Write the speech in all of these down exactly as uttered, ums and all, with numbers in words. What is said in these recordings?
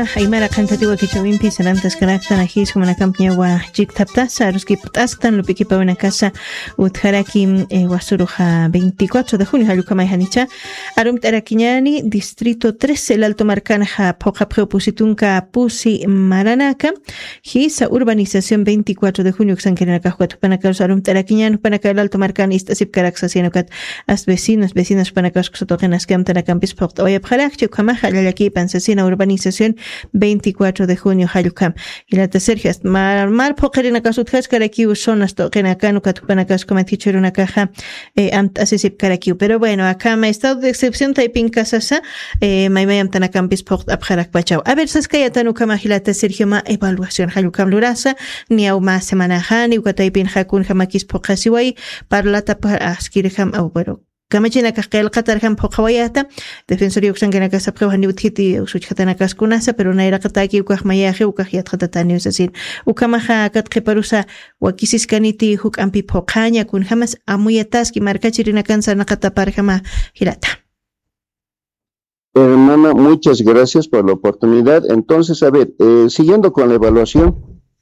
aymara qantatiwa kichawinpi sanantas karaktan ajis como na campaña jiktaptasa ruski putastan lupikipa wana casa utjaraki wasuruja veinticuatro de junio hayukama hanicha arum tarakiñani distrito trece el Alto Marcanaja Pojapre Pusitunka Pusi Maranaka hisa urbanización veinticuatro de junio xankenaka huatupanaka arum tarakiñan panaka el Alto Marcanista sipkaraksa sienokat as vecinos vecinas panakas xotogenas kamtanakampis port oya pjalakchu kamaja lalaki pansasina urbanización veinticuatro de junio hayukam y la tercera mar mar pokerina kasutjas karaki zonas tokenakanu katupanakas comatichuruna caja eh ant asisip karaki pero bueno acá me estado de excepción taipin casasa eh maymayam tanakampis port apjarak pachau a ver saskayatanu kamajilata Sergio ma evaluación hayukam lurasa ni au más semana hani ukataipin hakun hamakis pokasiwai parlata para askirham au bueno kamachina kakel qatar ham poqawayata defensorio xangena casa prehani uthiti usuchhatana kaskunasa pero naira qataki ukahmayaje ukahyat qatatani usasin ukamaha katqiparusa wakisiskaniti huk ampi poqaña kun hamas amuyataski markachirina kansa naqatapar hama hilata. Hermana, muchas gracias por la oportunidad. Entonces, a ver, eh, siguiendo con la evaluación,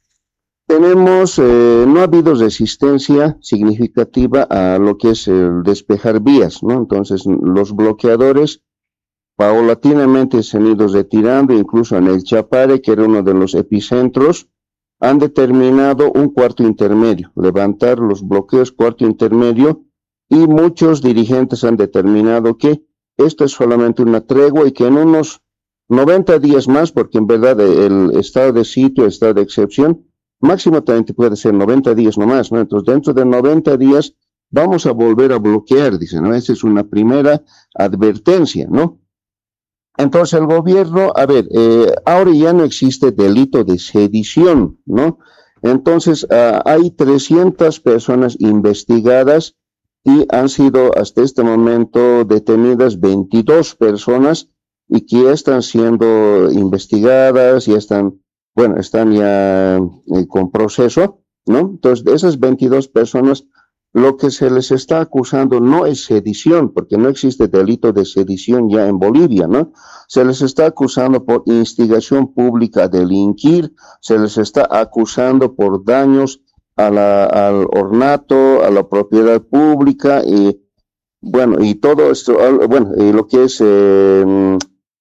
tenemos, eh, no ha habido resistencia significativa a lo que es el despejar vías, ¿no? Entonces, los bloqueadores paulatinamente se han ido retirando, incluso en el Chapare, que era uno de los epicentros, han determinado un cuarto intermedio, levantar los bloqueos cuarto intermedio, y muchos dirigentes han determinado que esto es solamente una tregua y que en unos noventa días más, porque en verdad el estado de sitio, estado de excepción, máximo también puede ser noventa días nomás, ¿no? Entonces, dentro de noventa días vamos a volver a bloquear, dicen, ¿no? Esa es una primera advertencia, ¿no? Entonces, el gobierno, a ver, eh, ahora ya no existe delito de sedición, ¿no? Entonces, uh, hay trescientas personas investigadas y han sido hasta este momento detenidas veintidós personas y que ya están siendo investigadas, ya están Bueno, están ya eh, con proceso, ¿no? Entonces, de esas veintidós personas, lo que se les está acusando no es sedición, porque no existe delito de sedición ya en Bolivia, ¿no? Se les está acusando por instigación pública a delinquir, se les está acusando por daños a la, al ornato, a la propiedad pública, y bueno, y todo esto, bueno, y lo que es... Eh,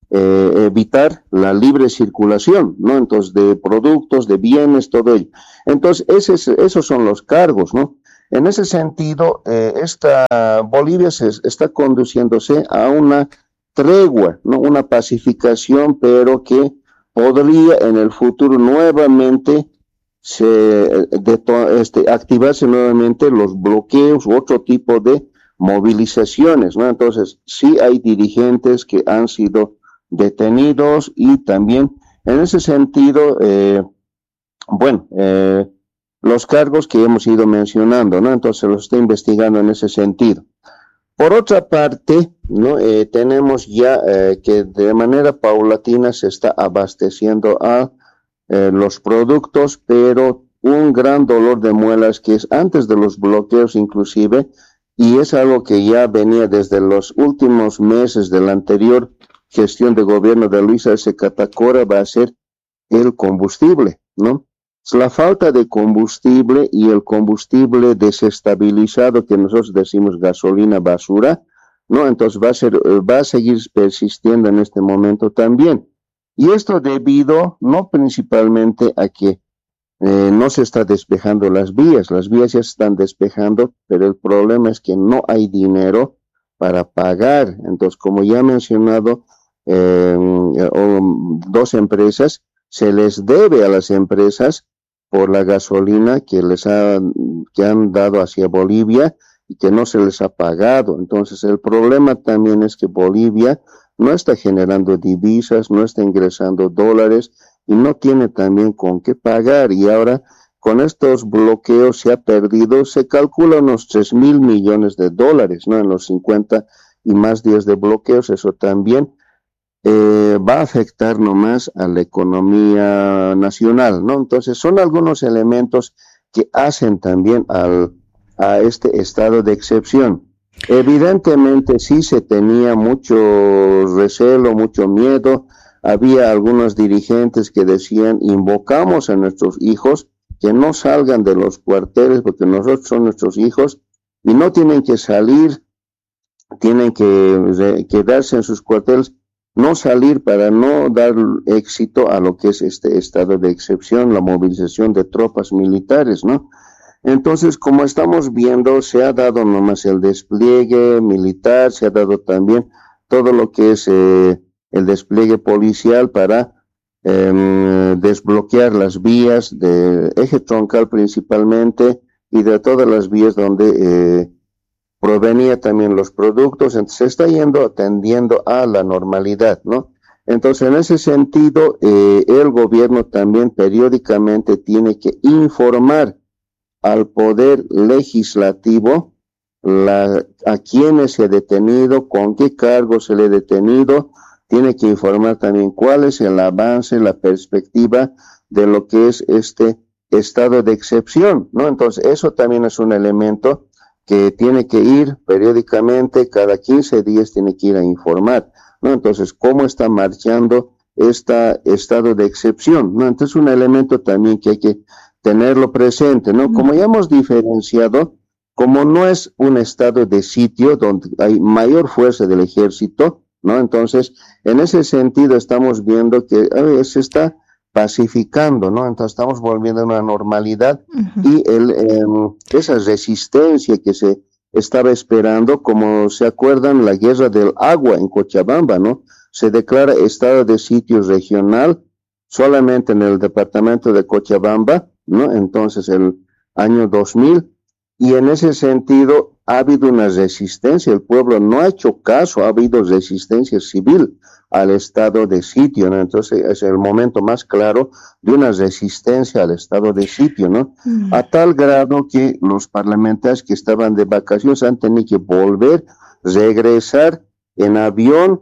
Eh, evitar la libre circulación, ¿no? Entonces, de productos, de bienes, todo ello. Entonces, ese es, esos son los cargos, ¿no? En ese sentido, eh, esta Bolivia se está conduciéndose a una tregua, ¿no? Una pacificación, pero que podría en el futuro nuevamente se, de, este, activarse nuevamente los bloqueos u otro tipo de movilizaciones, ¿no? Entonces, sí hay dirigentes que han sido detenidos y también en ese sentido, eh, bueno, eh, los cargos que hemos ido mencionando, ¿no? Entonces se los está investigando en ese sentido. Por otra parte, ¿no? Eh, tenemos ya eh, que de manera paulatina se está abasteciendo a eh, los productos, pero un gran dolor de muelas que es antes de los bloqueos inclusive, y es algo que ya venía desde los últimos meses del anterior gestión de gobierno de Luisa S. Catacora, va a ser el combustible, ¿no? La falta de combustible y el combustible desestabilizado, que nosotros decimos gasolina basura, ¿no? Entonces va a ser, va a seguir persistiendo en este momento también. Y esto debido, no principalmente a que eh, no se está despejando las vías, las vías ya se están despejando, pero el problema es que no hay dinero para pagar. Entonces, como ya he mencionado, Eh, o dos empresas, se les debe a las empresas por la gasolina que les ha, que han dado hacia Bolivia y que no se les ha pagado. Entonces el problema también es que Bolivia no está generando divisas, no está ingresando dólares y no tiene también con qué pagar, y ahora con estos bloqueos se ha perdido, se calcula unos tres mil millones de dólares, ¿no? En los cincuenta y más días de bloqueos. Eso también Eh, va a afectar nomás a la economía nacional, ¿no? Entonces son algunos elementos que hacen también al, a este estado de excepción. Evidentemente sí se tenía mucho recelo, mucho miedo había algunos dirigentes que decían, invocamos a nuestros hijos que no salgan de los cuarteles porque nosotros son nuestros hijos y no tienen que salir, tienen que quedarse en sus cuarteles, no salir para no dar éxito a lo que es este estado de excepción, la movilización de tropas militares, ¿no? Entonces, como estamos viendo, se ha dado nomás el despliegue militar, se ha dado también todo lo que es eh, el despliegue policial para eh, desbloquear las vías de eje troncal principalmente y de todas las vías donde eh, provenía también los productos. Entonces se está yendo atendiendo a la normalidad, ¿no? Entonces, en ese sentido, eh, el gobierno también periódicamente tiene que informar al poder legislativo la, a quiénes se ha detenido, con qué cargo se le ha detenido, tiene que informar también cuál es el avance, la perspectiva de lo que es este estado de excepción, ¿no? Entonces, eso también es un elemento que tiene que ir periódicamente, cada quince días tiene que ir a informar, ¿no? Entonces, ¿cómo está marchando este estado de excepción, ¿no? Entonces, un elemento también que hay que tenerlo presente, ¿no? Como ya hemos diferenciado, como no es un estado de sitio donde hay mayor fuerza del ejército, ¿no? Entonces, en ese sentido estamos viendo que a ver, se está pacificando, ¿no? Entonces estamos volviendo a una normalidad uh-huh. y el, eh, esa resistencia que se estaba esperando, como se acuerdan, la guerra del agua en Cochabamba, ¿no? Se declara estado de sitio regional solamente en el departamento de Cochabamba, ¿no? Entonces el año dos mil, y en ese sentido ha habido una resistencia, el pueblo no ha hecho caso, ha habido resistencia civil al estado de sitio, ¿no? Entonces es el momento más claro de una resistencia al estado de sitio, ¿no? Mm. A tal grado que los parlamentarios que estaban de vacaciones han tenido que volver, regresar en avión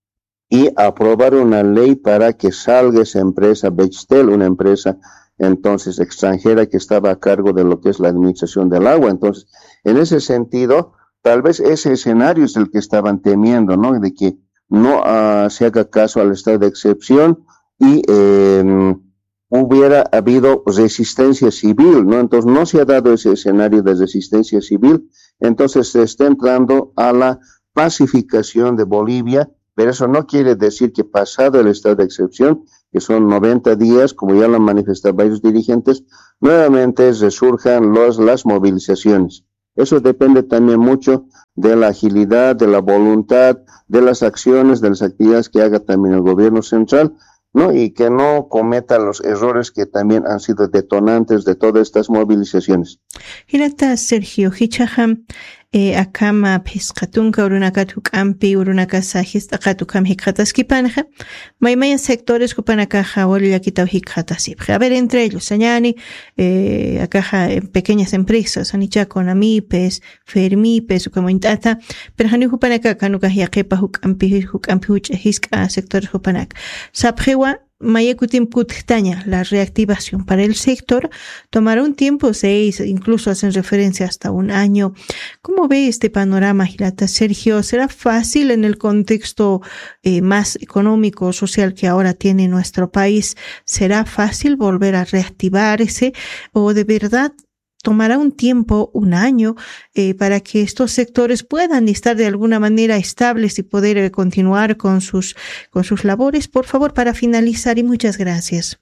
y aprobar una ley para que salga esa empresa Bechtel, una empresa entonces extranjera que estaba a cargo de lo que es la administración del agua. Entonces, en ese sentido, tal vez ese escenario es el que estaban temiendo, ¿no? De que no uh, se haga caso al estado de excepción y eh, hubiera habido resistencia civil, ¿no? Entonces, no se ha dado ese escenario de resistencia civil, entonces se está entrando a la pacificación de Bolivia, pero eso no quiere decir que pasado el estado de excepción, que son noventa días, como ya lo han manifestado varios dirigentes, nuevamente resurjan los, las movilizaciones. Eso depende también mucho de la agilidad, de la voluntad, de las acciones, de las actividades que haga también el gobierno central, ¿no? Y que no cometa los errores que también han sido detonantes de todas estas movilizaciones. Hirata Sergio Hichaham, eh, akama piscatunca urunakatuk ampi urunaka sajis takatukam hikataskipanja, maymaya sectores kupanakaja olyakita hikatasipja. A ver, entre ellos, Sañani, eh, akaja pequeñas empresas, anichaco, namipes, fermipes, ukamointata, pero hani hupanaka kanuka yakepa hukampi hukampi huchiska sectores hupanak. Sapjewa Mayekutim Kutitaña, la reactivación para el sector tomará un tiempo, seis, incluso hacen referencia hasta un año. ¿Cómo ve este panorama, Hirata Sergio? ¿Será fácil en el contexto eh, más económico, social que ahora tiene nuestro país? ¿Será fácil volver a reactivarse o de verdad tomará un tiempo, un año, eh, para que estos sectores puedan estar de alguna manera estables y poder eh, continuar con sus, con sus labores? Por favor, para finalizar, y muchas gracias.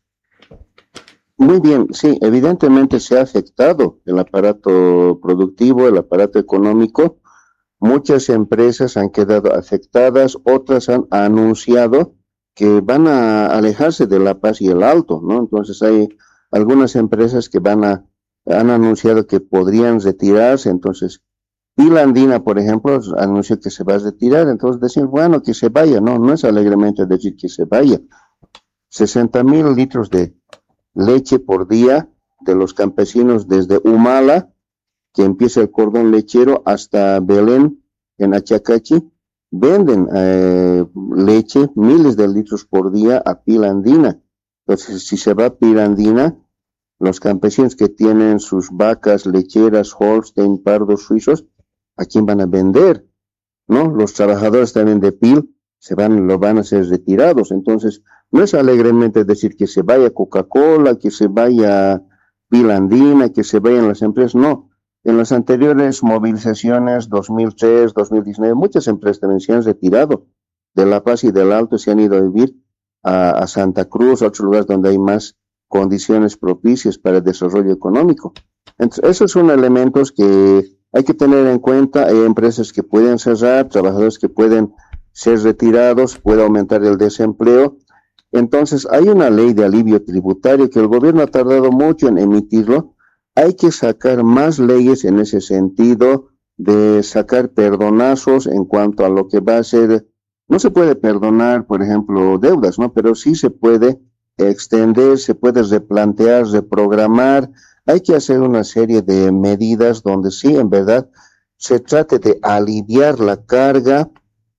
Muy bien, sí, evidentemente se ha afectado el aparato productivo, el aparato económico. Muchas empresas han quedado afectadas, otras han anunciado que van a alejarse de La Paz y el Alto, ¿no? Entonces hay algunas empresas que van a han anunciado que podrían retirarse. Entonces Pila Andina, por ejemplo, anunció que se va a retirar. Entonces decir, bueno, que se vaya. No, no es alegremente decir que se vaya. sesenta mil litros de leche por día de los campesinos desde Humala, que empieza el cordón lechero, hasta Belén, en Achacachi, venden eh, leche, miles de litros por día a Pila Andina. Entonces, si se va a Pila Andina, los campesinos que tienen sus vacas lecheras, Holstein, pardos suizos, ¿a quién van a vender? ¿No? Los trabajadores también de Pil se van, lo van a ser retirados. Entonces, No es alegremente decir que se vaya Coca-Cola, que se vaya Pilandina, que se vayan las empresas, no. En las anteriores movilizaciones, dos mil tres, dos mil diecinueve, muchas empresas también se han retirado de La Paz y del Alto, se han ido a vivir a, a Santa Cruz, a otros lugares donde hay más condiciones propicias para el desarrollo económico. Entonces, esos son elementos que hay que tener en cuenta. Hay empresas que pueden cerrar, trabajadores que pueden ser retirados, puede aumentar el desempleo. Entonces, hay una ley de alivio tributario que el gobierno ha tardado mucho en emitirlo. Hay que sacar más leyes en ese sentido, de sacar perdonazos en cuanto a lo que va a ser. No se puede perdonar, por ejemplo, deudas, ¿no? Pero sí se puede extender, se puede replantear, reprogramar. Hay que hacer una serie de medidas donde sí, en verdad, se trate de aliviar la carga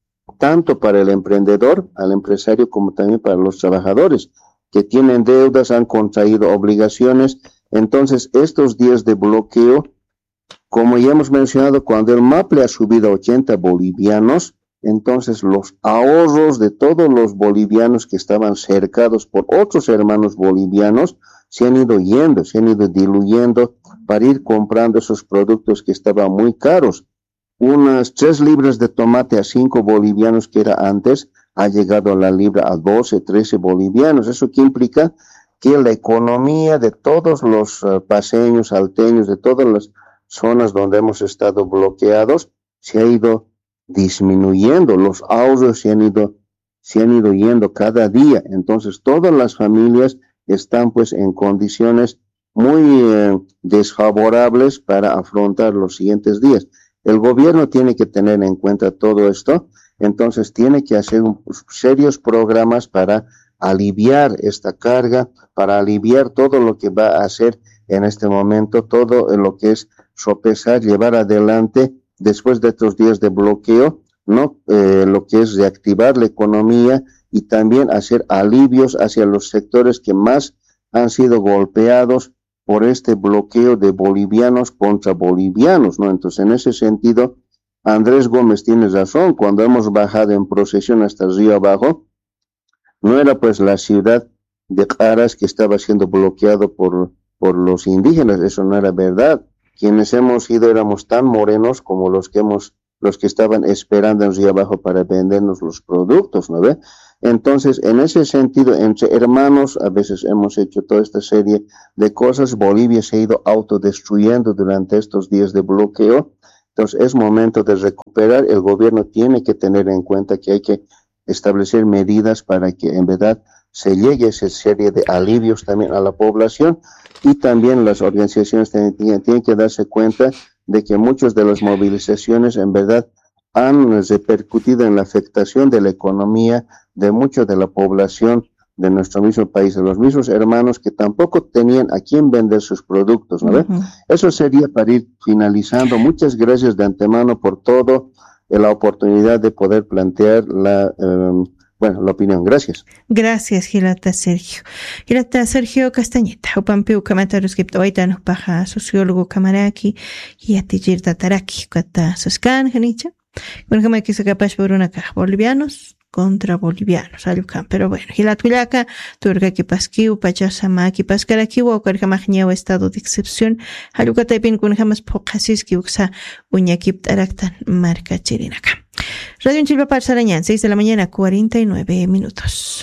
tanto para el emprendedor, al empresario, como también para los trabajadores que tienen deudas, han contraído obligaciones. Entonces, estos días de bloqueo, como ya hemos mencionado, cuando el MAPLE ha subido a ochenta bolivianos, entonces los ahorros de todos los bolivianos que estaban cercados por otros hermanos bolivianos se han ido yendo, se han ido diluyendo para ir comprando esos productos que estaban muy caros. Unas tres libras de tomate a cinco bolivianos que era antes, ha llegado a la libra a doce, trece bolivianos. ¿Eso qué implica? Que la economía de todos los uh, paseños, alteños, de todas las zonas donde hemos estado bloqueados, se ha ido disminuyendo, los ahorros se han ido, se han ido yendo cada día. Entonces todas las familias están pues en condiciones muy eh, desfavorables para afrontar los siguientes días. El gobierno tiene que tener en cuenta todo esto, entonces tiene que hacer un, serios programas para aliviar esta carga, para aliviar todo lo que va a hacer en este momento, todo lo que es sopesar, llevar adelante después de estos días de bloqueo, ¿no? Eh, lo que es reactivar la economía y también hacer alivios hacia los sectores que más han sido golpeados por este bloqueo de bolivianos contra bolivianos, ¿no? Entonces, en ese sentido, Andrés Gómez tiene razón. Cuando hemos bajado en procesión hasta el río abajo, no era pues la ciudad de Caras que estaba siendo bloqueado por, por los indígenas, eso no era verdad. Quienes hemos ido éramos tan morenos como los que hemos, los que estaban esperando en río abajo para vendernos los productos, ¿no ve? Entonces, en ese sentido, entre hermanos, a veces hemos hecho toda esta serie de cosas. Bolivia se ha ido autodestruyendo durante estos días de bloqueo. Entonces, es momento de recuperar. El gobierno tiene que tener en cuenta que hay que establecer medidas para que en verdad se llegue a esa serie de alivios también a la población, y también las organizaciones tienen, tienen que darse cuenta de que muchas de las movilizaciones en verdad han repercutido en la afectación de la economía de mucha de la población de nuestro mismo país, de los mismos hermanos que tampoco tenían a quién vender sus productos, ¿no? Uh-huh. Eso sería para ir finalizando. Muchas gracias de antemano por todo, eh, la oportunidad de poder plantear la, um, bueno, la opinión. Gracias. Gracias, Gilata Sergio. Gilata Sergio Castañeta, upampiu comentarios que hoitan paja sociólogo Camaraki y atijir tataraki, kata saskan, janicha. Bueno, como hay que se capaz por una caja bolivianos contra bolivianos, alucan. Pero bueno, Gilatulaca, turga que pasquiu, pachasama, que pascaraquiu, o cargamagniao estado de excepción, aluca taipin con jamás pocasis que uxa uñakip taraktan marca chirinaca. Radio Chilpa para Sarañán, seis de la mañana, cuarenta y nueve minutos.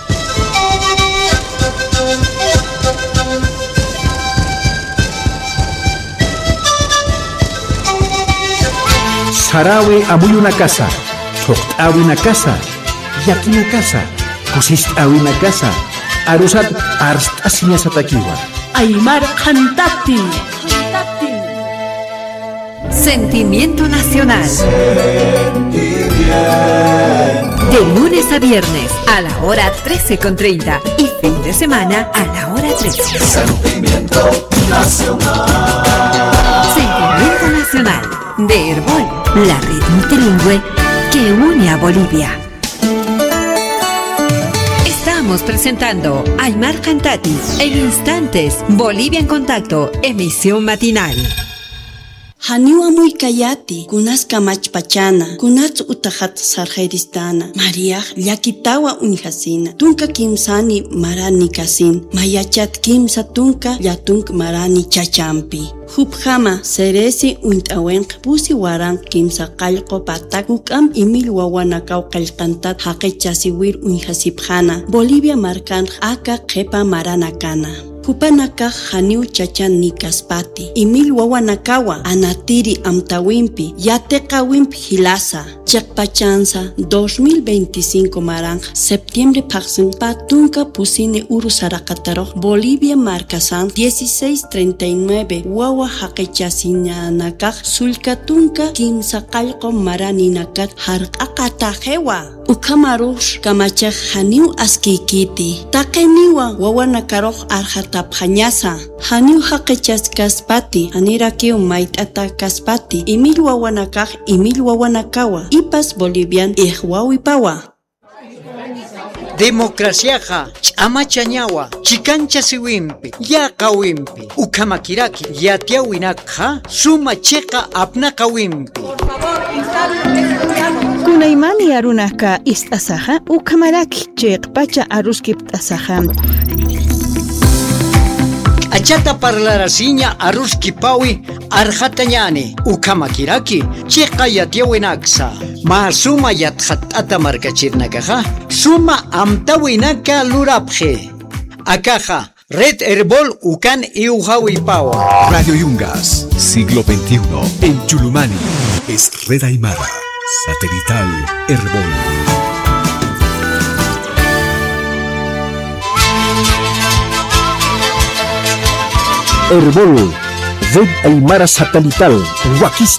Sarawi abuy una casa, choqtawi una casa, yaki una casa, kusishtawi una casa, arusat arstasiña satakiwa. Aymar Khantati. Sentimiento Nacional. De lunes a viernes a la hora trece con treinta y fin de semana a la hora trece. Sentimiento Nacional. Sentimiento Nacional de Herbol, la red multilingüe que une a Bolivia. Estamos presentando Aymar Khantati. En instantes, Bolivia en Contacto, emisión matinal. Haniwa muy kayati, kunas kamachpachana, kunas utahat sarjeristana, María yakitawa unihasina, tunka kimsani marani kasin, mayachat kimsa tunka yatunk marani chachampi. Hupjama seresi untawenk pusi warang kimsa qalqo patakukam imil wawanakaw qalqantat haqechasiwir unihasipjana, Bolivia markan aka qepa maranakana. Hupanaka haniu chachan nikaspati, imil wawanakawa, anatiri amtawimpi, yatekawimpi hilasa, chakpachansa dos mil veinticinco marang, septiembre paksin patunka pusine urusarakataroj, Bolivia marcasan dieciséis treinta y nueve, wawa haqechasinanakaj, sulkatunka kimsa qalqo maraninakat harqaqatajewa. Ukamarush kamachaj haniu askikiti, taqeniwa wawanakaroq arhatapjañasa, haniu haqechas kaspati, hanirakiu maitata kaspati, imil wawanakaj imil wawanakawa, ipas bolivian ihwawipawa. Democraciaja, ch'amachañawa, chikancha siwimpi, yaqawimpi, ukamakiraki, yatiawinakja, suma cheqa apnaqawimpi. Kunaymani arunaka istasaja, ukamaraki cheqpacha aruskiptasaja. Achata parlarasiña aruskipawi arjatañani, ukamakiraki, cheqa yatiawinaksa, ma suma yatjatata markachirnakaja, suma amtawinaka lurapje. Akaja, Red Herbol ukan iujawipawa. Radio Yungas, siglo veintiuno, en Chulumani, es Red Aymara, satelital Herbol. Herbol, Red Aymara satelital, Huaquista.